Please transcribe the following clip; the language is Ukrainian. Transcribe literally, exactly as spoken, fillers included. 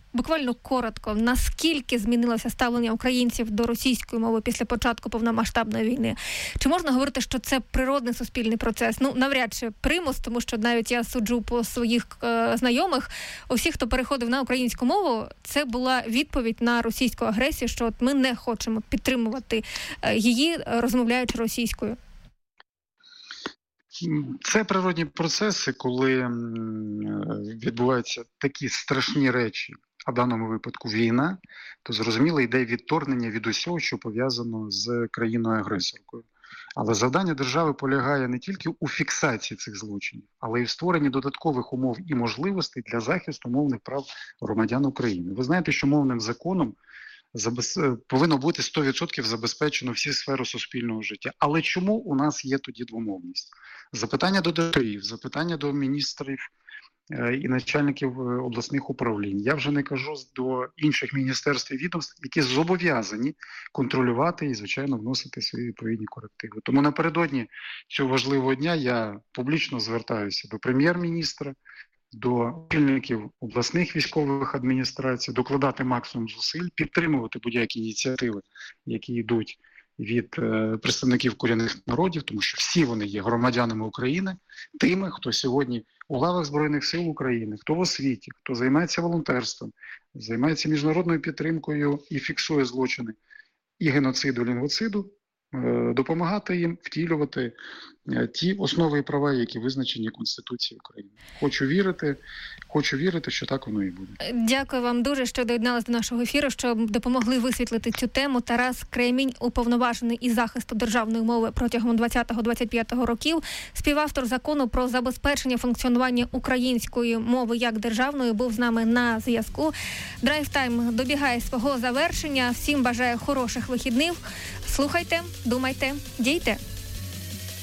буквально коротко, наскільки змінилося ставлення українців до російської мови після початку повномасштабної війни? Чи можна говорити, що це природний суспільний процес? Ну, навряд чи примус, тому що навіть я суджу по своїх е, знайомих, усіх, хто переходив на українську мову, це була відповідь на російську агресію, що от ми не хочемо підтримувати е, її, розмовляючи російською. Це природні процеси, коли відбуваються такі страшні речі, а в даному випадку війна, то зрозуміло йде відторгнення від усього, що пов'язано з країною-агресоркою. Але завдання держави полягає не тільки у фіксації цих злочинів, але й в створенні додаткових умов і можливостей для захисту мовних прав громадян України. Ви знаєте, що мовним законом повинно бути сто відсотків забезпечено всі сфери суспільного життя. Але чому у нас є тоді двомовність? Запитання до директорів, запитання до міністрів і начальників обласних управлінь. Я вже не кажу до інших міністерств і відомств, які зобов'язані контролювати і, звичайно, вносити свої відповідні корективи. Тому напередодні цього важливого дня я публічно звертаюся до прем'єр-міністра, до очільників обласних військових адміністрацій, докладати максимум зусиль, підтримувати будь-які ініціативи, які йдуть від е, представників корінних народів, тому що всі вони є громадянами України, тими, хто сьогодні у лавах Збройних сил України, хто в освіті, хто займається волонтерством, займається міжнародною підтримкою і фіксує злочини і геноциду, і лінгвоциду, е, допомагати їм втілювати е, ті основи і права, які визначені Конституцією України. Хочу вірити, хочу вірити, що так воно і буде. Дякую вам дуже, що доєдналися до нашого ефіру, що допомогли висвітлити цю тему. Тарас Кремінь, уповноважений із захисту державної мови протягом двадцятого-двадцять п'ятого років, співавтор закону про забезпечення функціонування української мови як державної, був з нами на зв'язку. Драйв-тайм добігає свого завершення. Всім бажаю хороших вихідних. Слухайте, думайте, дійте.